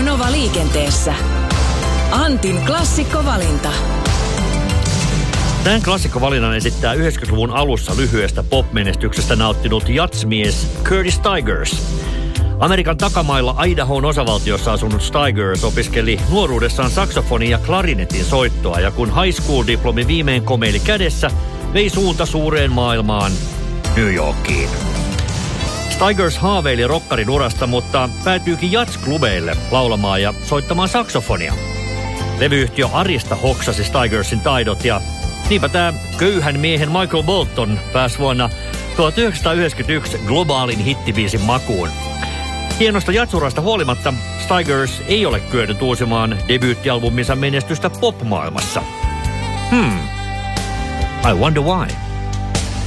Nova liikenteessä. Antin klassikkovalinta. Tämän klassikkovalinnan esittää 90-luvun alussa lyhyestä pop-menestyksestä nauttinut jatsmies Curtis Stigers. Amerikan takamailla Idahon osavaltiossa asunut Stigers opiskeli nuoruudessaan saksofonin ja klarinetin soittoa, ja kun high school-diplomi viimein komeili kädessä, vei suunta suureen maailmaan New Yorkiin. Stigers haaveili rokkarin urasta, mutta päätyykin jatsklubeille laulamaan ja soittamaan saksofonia. Levyyhtiö Arista hoksasi Stigersin taidot, ja niinpä tämä köyhän miehen Michael Bolton pääsi vuonna 1991 globaalin hittibiisin makuun. Hienosta jatsurasta huolimatta Stigers ei ole kyennyt uusimaan debyyttialbuminsa menestystä pop-maailmassa. I wonder why.